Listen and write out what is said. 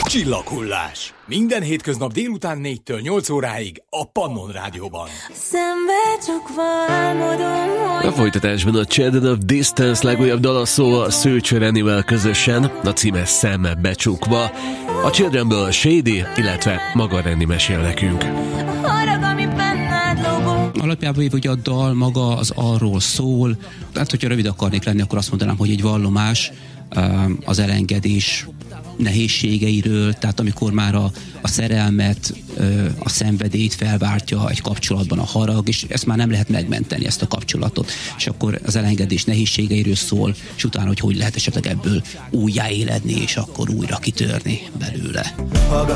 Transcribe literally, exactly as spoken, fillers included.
Csillaghullás. Minden hétköznap délután négytől nyolc óráig a Pannon Rádióban. Szembe csukva álmodom, hogy... A folytatásban a Children of Distance legújabb dala szól a Szőcső Renivel közösen, a címe Szemmel becsukva. A Childrenből Shady, illetve maga Reni mesél nekünk. Harag, ami benned lobog. Alapjában év, ugye a dal maga az arról szól. Hát, hogyha rövid akarnék lenni, akkor azt mondanám, hogy egy vallomás az elengedés nehézségeiről, tehát amikor már a, a szerelmet, a szenvedélyt felváltja egy kapcsolatban a harag, és ezt már nem lehet megmenteni, ezt a kapcsolatot. És akkor az elengedés nehézségeiről szól, és utána, hogy hogy lehet esetleg ebből újjáéledni, és akkor újra kitörni belőle.